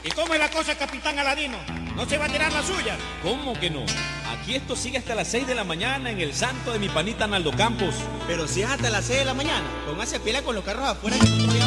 ¿Y cómo es la cosa, capitán Aladino? ¿No se va a tirar la suya? ¿Cómo que no? Aquí esto sigue hasta las 6 de la mañana en el santo de mi panita Naldo Campos. Pero si es hasta las 6 de la mañana, póngase pila con los carros afuera que nosotros ya